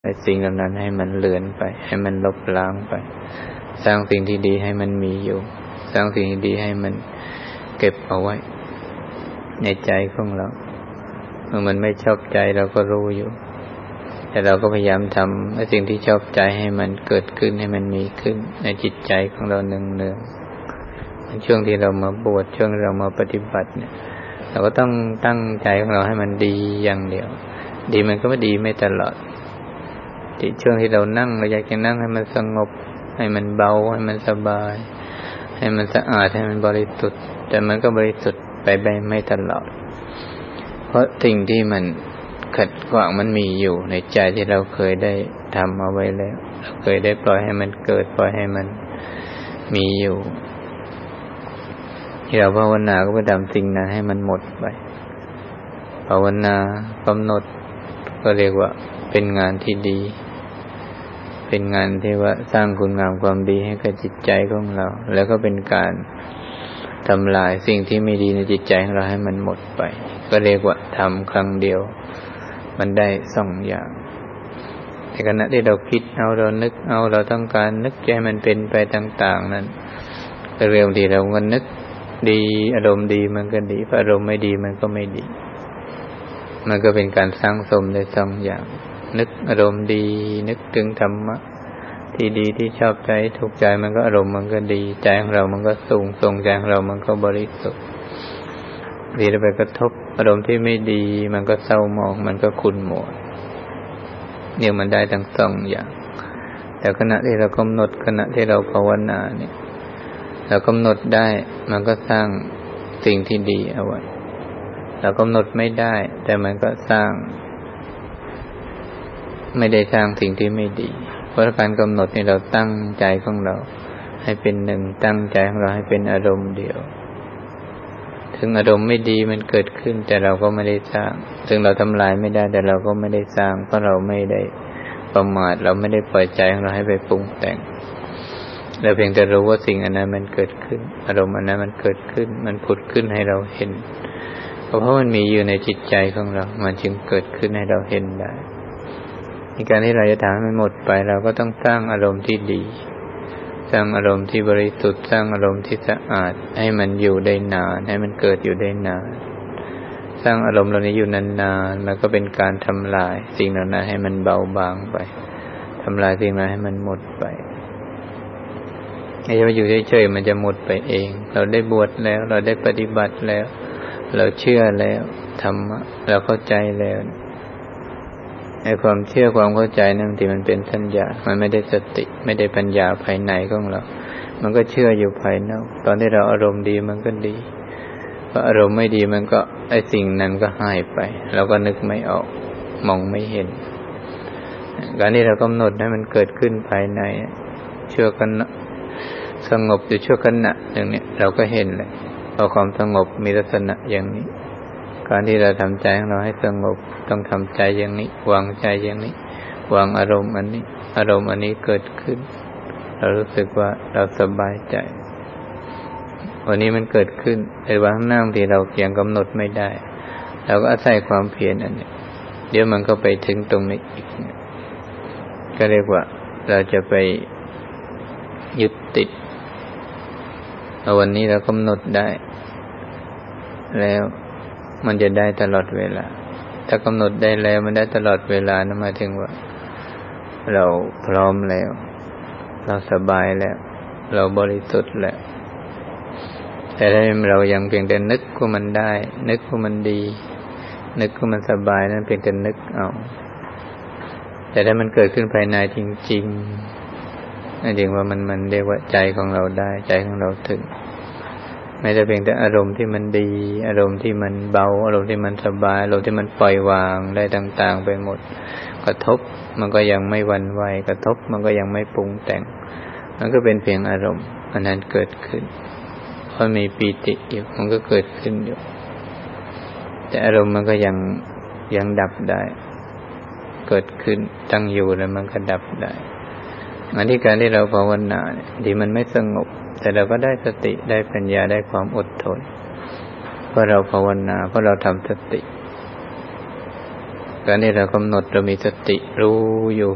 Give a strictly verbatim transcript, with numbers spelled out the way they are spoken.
ไอ้สิ่งเหล่านั้นให้มันเลือนไปให้มันลบล้างไปสร้างสิ่งที่ดีให้มันมีอยู่สร้างสิ่งที่ดีให้มันเก็บเอาไว้ในใจของเราเมื่อมันไม่ชอบใจเราก็รู้อยู่แต่เราก็พยายามทำให้สิ่งที่ชอบใจให้มันเกิดขึ้นให้มันมีขึ้นในจิตใจของเราเนืองๆช่วงที่เรามาบวชช่วงเรามาปฏิบัติเนี่ยเราก็ต้องตั้งใจของเราให้มันดีอย่างเดียวดีมันก็ไม่ดีไม่ตลอดที่ช่วงที่เรานั่งเราอยากจะนั่งให้มันสงบให้มันเบาให้มันสบายให้มันสะอาดให้มันบริสุทธิ์แต่มันก็บริสุทธิ์ไปไม่ตลอดเพราะสิ่งที่มันขัดขวางมันมีอยู่ในใจที่เราเคยได้ทำเอาไว้แล้วเราเคยได้ปล่อยให้มันเกิดปล่อยให้มันมีอยู่ที่เราภาวนาก็ไปทำสิ่งนั้นให้มันหมดไปภาวนากำหนดก็เรียกว่าเป็นงานที่ดีเป็นงานที่ว่าสร้างคุณงามความดีให้กับจิตใจของเราแล้วก็เป็นการทำลายสิ่งที่ไม่ดีในจิตใจของเราให้มันหมดไปก็เรียกว่าทำครั้งเดียวมันได้สองอย่างในขณะที่เราคิดเอาเรานึกเอาเราต้องการนึกให้มันเป็นไปต่างๆนั้นเรื่องที่เราก็นึกดีอารมณ์ดีมันก็ดีพออารมณ์ไม่ดีมันก็ไม่ดีมันก็เป็นการสร้างสมได้สองอย่างนึกอารมณ์ดีนึกถึงธรรมะที่ดีที่ชอบใจถูกใจมันก็อารมณ์มันก็ดีใจของเรามันก็สูงส่งใจของเรามันก็บริสุทธิ์ดีแล้วไปกระทบอารมณ์ที่ไม่ดีมันก็เศร้าหมองมันก็ขุ่นมัวเนี่ยมันได้ทั้งสองอย่างแต่ขณะที่เรากำหนดขณะที่เราภาวนาเนี่ยเรากำหนดได้มันก็สร้างสิ่งที่ดีเอาไว้เรากำหนดไม่ได้แต่มันก็สร้างไม่ได้สร้างสิ่งที่ไม่ดีเพราะการกำหนดนี่เราตั้งใจของเราให้เป็นหนึ่งตั้งใจของเราให้เป็นอารมณ์เดียวถึงอารมณ์ไม่ดีมันเกิดขึ้นแต่เราก็ไม่ได้สร้างถึงเราทำลายไม่ได้แต่เราก็ไม่ได้สร้างเพราะเราไม่ได้ประมาทเราไม่ได้ปล่อยใจของเราให้ไปปรุงแต่งเราเพียงแต่รู้ว่าสิ่งอันนั้นมันเกิดขึ้นอารมณ์อันนั้นมันเกิดขึ้นมันผุดขึ้นให้เราเห็นเพราะมันมีอยู่ในจิตใจของเรามันจึงเกิดขึ้นให้เราเห็นได้ในการที่เราจะทำให้มันหมดไปเราก็ต้องสร้างอารมณ์ที่ดีสร้างอารมณ์ที่บริสุทธิ์สร้างอารมณ์ที่สะอาดให้มันอยู่ได้นานให้มันเกิดอยู่ได้นานสร้างอารมณ์เหล่านี้อยู่นานๆแล้วก็เป็นการทำลายสิ่งเหล่านั้นให้มันเบาบางไปทำลายสิ่งนั้นให้มันหมดไปไม่ใช่ว่าอยู่เฉยๆมันจะหมดไปเองเราได้บวชแล้วเราได้ปฏิบัติแล้วเราเชื่อแล้วธรรมะเราเข้าใจแล้วไอ้ความเชื่อความเข้าใจนั่นที่มันเป็นสัญญามันไม่ได้สติไม่ได้ปัญญาภายในของเรามันก็เชื่ออยู่ภายนอกตอนที่เราอารมณ์ดีมันก็ดีพออารมณ์ไม่ดีมันก็ไอ้สิ่งนั้นก็หายไปเราก็นึกไม่ออกมองไม่เห็นการที่เรากำหนดให้มันเกิดขึ้นภายในชั่วขณะสงบอยู่ชั่วขณะอย่างนี้เราก็เห็นเลยพอความสงบมีลักษณะอย่างนี้การที่เราทำใจของเราให้สงบต้องทำใจอย่างนี้วางใจอย่างนี้วางอารมณ์อันนี้อารมณ์อันนี้เกิดขึ้นเรารู้สึกว่าเราสบายใจวันนี้มันเกิดขึ้นไอ้วางหน้าที่เรายังกำหนดไม่ได้เราก็อาศัยความเพียรอันนี้เดี๋ยวมันก็ไปถึงตรงนี้อีกก็เรียกว่าเราจะไปยึดติดวันนี้เรากำหนดได้แล้วมันจะได้ตลอดเวลาถ้ากำหนดได้แล้วมันได้ตลอดเวลานั่นหมายถึงว่าเราพร้อมแล้วเราสบายแล้วเราบริสุทธิ์แล้วแต่ถ้าเรายังเพียงแต่นึกว่ามันได้นึกว่ามันดีนึกว่ามันสบายนั้นเพียงแต่นึกเอาแต่ถ้ามันเกิดขึ้นภายในจริงๆนั่นเองว่ามันมันเรียกว่าใจของเราได้ใจของเราถึงไม่แต่เพียงแต่อารมณ์ที่มันดีอารมณ์ที่มันเบาอารมณ์ที่มันสบายอารมณ์ที่มันปล่อยวางได้ต่างๆไปหมดกระทบมันก็ยังไม่หวั่นไหวกระทบมันก็ยังไม่ปรุงแต่งมันก็เป็นเพียงอารมณ์อันนั้นเกิดขึ้นเพราะมีปีติอยู่มันก็เกิดขึ้นอยู่แต่อารมณ์มันก็ยังยังดับได้เกิดขึ้นตั้งอยู่แล้วมันก็ดับได้อันที่การที่เราภาวนาเนี่ยที่มันไม่สงบแต่เราก็ได้สติได้ปัญญาได้ความอดทนเพราะเราภาวนาเพราะเราทำสติการที่เรากำหนดเรามีสติรู้อยู่